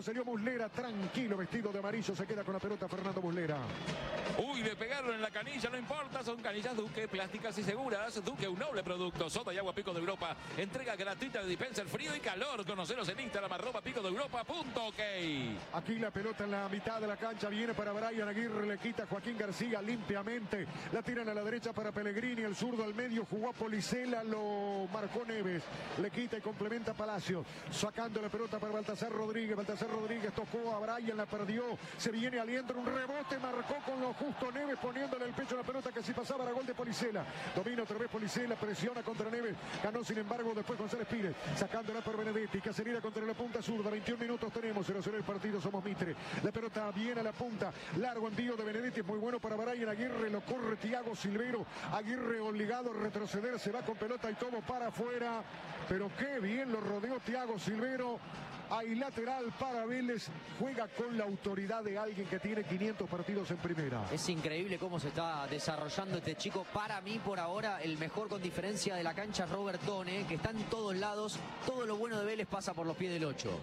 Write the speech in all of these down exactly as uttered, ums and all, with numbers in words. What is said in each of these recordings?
salió Muslera, tranquilo, vestido de amarillo, se queda con la pelota Fernando Muslera. Uy, le pegaron en la canilla, no importa, son canillas Duque, plásticas y seguras. Duque, un noble producto, soda y agua Pico de Europa. Entrega gratuita de dispenser frío y calor. Conoceros en Instagram, arroba pico de Europa punto ok. Aquí la pelota en la mitad de la cancha, viene para Brian Aguirre, le quita Joaquín García limpiamente. La tiran a la derecha para Pellegrini, el zurdo al medio, jugó a Policela, lo marcó Neves. Le quita y complementa Palacios, sacando la pelota para Baltasar Rodríguez. Baltasar Rodríguez tocó a Brian, la perdió. Se viene Aliendro, un rebote, marcó con lo justo Neves, poniéndole el pecho a la pelota que si pasaba era gol de Policela. Domina otra vez Policela, presiona contra Neves. Ganó sin embargo después González Pires, sacándola por Benedetti. Cacerina contra la punta zurda. veintiún minutos tenemos, cero cero el partido, somos Mitre. La pelota viene a la punta. Largo envío de Benedetti, es muy bueno para Brian Aguirre. Lo corre Thiago Silvero. Aguirre obligado a retroceder, se va con pelota y todo para afuera. Pero qué bien lo rodeó Thiago Silvero. Hay lateral para Vélez, juega con la autoridad de alguien que tiene quinientos partidos en primera. Es increíble cómo se está desarrollando este chico. Para mí, por ahora, el mejor con diferencia de la cancha es Robert Done, que está en todos lados. Todo lo bueno de Vélez pasa por los pies del ocho.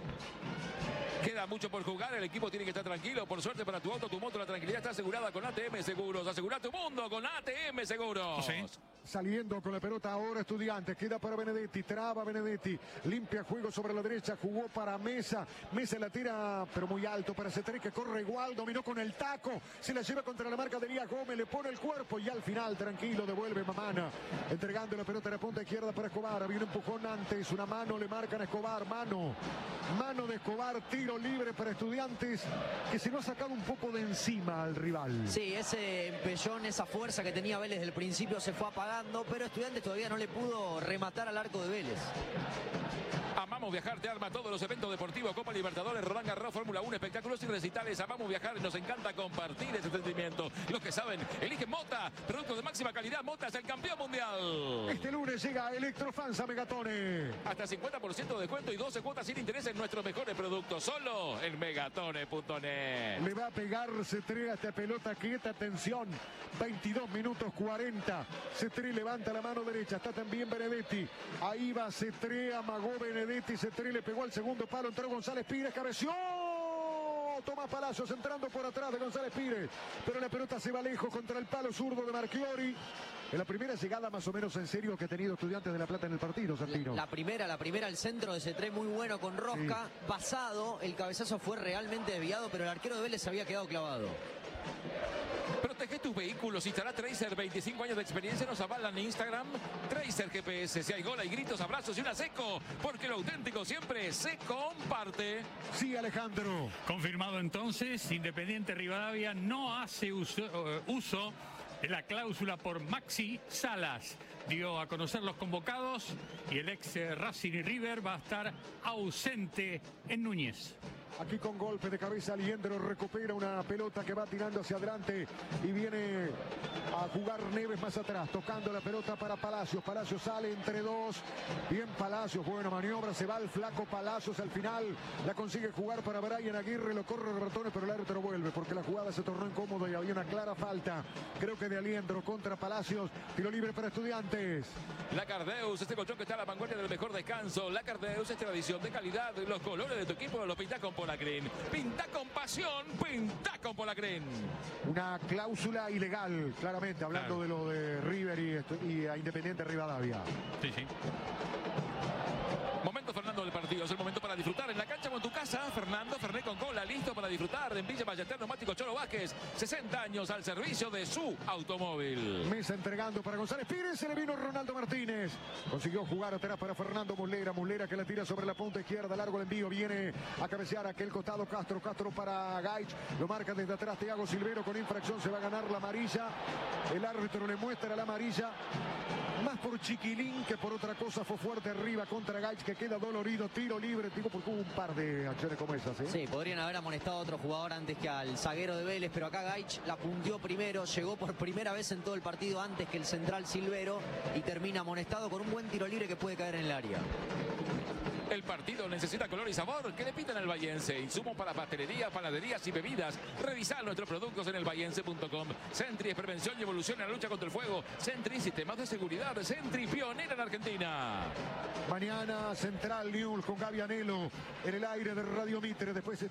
Queda mucho por jugar, el equipo tiene que estar tranquilo. Por suerte para tu auto, tu moto, la tranquilidad está asegurada con A T M Seguros. Asegura tu mundo con A T M Seguros. Sí. Saliendo con la pelota ahora Estudiantes, queda para Benedetti, traba Benedetti, limpia juego sobre la derecha, jugó para Mesa, Mesa la tira pero muy alto para Cetré, que corre igual, dominó con el taco, se la lleva contra la marca de Elías Gómez, le pone el cuerpo y al final tranquilo devuelve Mamana, entregando la pelota a la punta izquierda para Escobar. Había un empujón antes, una mano le marcan a Escobar, mano, mano de Escobar, tiro libre para Estudiantes, que se lo ha sacado un poco de encima al rival. Sí, ese empellón, esa fuerza que tenía Vélez desde el principio se fue apagando, pero Estudiantes todavía no le pudo rematar al arco de Vélez. Amamos Viajar te arma todos los eventos deportivos, Copa Libertadores, Roland Garros, Fórmula uno, espectáculos y recitales. Amamos Viajar y nos encanta compartir ese sentimiento. Los que saben, eligen Mota, productos de máxima calidad. Mota es el campeón mundial. Este lunes llega Electrofans a Megatone. Hasta cincuenta por ciento de descuento y doce cuotas sin interés en nuestros mejores productos. Solo en megatone punto net. Le va a pegar Cetré a esta pelota quieta, atención. veintidós minutos cuarenta. Cetré levanta la mano derecha, está también Benedetti. Ahí va Cetré, amagó Benedetti. Cetré le pegó al segundo palo, entró González Pires, cabeció. Tomás Palacios entrando por atrás de González Pires, pero la pelota se va lejos contra el palo zurdo de Marchiori. En la primera llegada más o menos en serio que ha tenido Estudiantes de La Plata en el partido, Santino. La, la primera, la primera, el centro de Cetré muy bueno con Rosca, sí. Pasado, el cabezazo fue realmente desviado, pero el arquero de Vélez se había quedado clavado. Protege tus vehículos, instala Tracer, veinticinco años de experiencia, nos avalan en Instagram. Tracer G P S, si hay gol, hay gritos, abrazos y una seco, porque lo auténtico siempre se comparte. Sí, Alejandro. Confirmado entonces, Independiente Rivadavia no hace uso, uh, uso de la cláusula por Maxi Salas. Dio a conocer los convocados y el ex eh, Racing y River va a estar ausente en Núñez. Aquí con golpe de cabeza Aliendro recupera una pelota que va tirando hacia adelante y viene a jugar Neves más atrás, tocando la pelota para Palacios. Palacios sale entre dos. Bien Palacios, buena maniobra, se va el flaco Palacios al final. La consigue jugar para Brian Aguirre, lo corre de ratones, pero el árbitro vuelve porque la jugada se tornó incómoda y había una clara falta. Creo que de Aliendro contra Palacios. Tiro libre para Estudiantes. La Cardeus, este colchón que está a la vanguardia del mejor descanso. La Cardeus es tradición de calidad. Los colores de tu equipo los pinta con Polacren. Pinta con pasión, pinta con Polacren. Una cláusula ilegal, claramente, hablando claro. de lo de River y, y a Independiente Rivadavia. Sí, sí. Momento, Fernando, del partido. Es el momento para disfrutar en la cancha o en tu casa. Fernando Fernet con cola, listo para disfrutar. En Villa Ballester Neumático Cholo Vázquez. sesenta años al servicio de su automóvil. Mesa entregando para González Pires. Se le vino Ronaldo Martínez. Consiguió jugar atrás para Fernando Muslera. Muslera que la tira sobre la punta izquierda. Largo el envío. Viene a cabecear aquel costado Castro. Castro para Gaich. Lo marca desde atrás Thiago Silvero. Con infracción se va a ganar la amarilla. El árbitro le muestra la amarilla. Más por Chiquilín que por otra cosa. Fue fuerte arriba contra Gaich, que queda dolorido. Tiro libre, digo, porque hubo un par de acciones como esas, ¿eh? Sí, podrían haber amonestado a otro jugador antes que al zaguero de Vélez, pero acá Gaich la punteó primero, llegó por primera vez en todo el partido antes que el central Silvero y termina amonestado con un buen tiro libre que puede caer en el área. El partido necesita color y sabor. ¿Qué le pitan al Vallense? Insumos para pastelería, panaderías y bebidas. Revisar nuestros productos en el vallense punto com. Sentry es prevención y evolución en la lucha contra el fuego. Sentry, sistemas de seguridad. Sentry, pionera en Argentina. Mañana Central News con Gaby Anelo en el aire de Radio Mitre. Después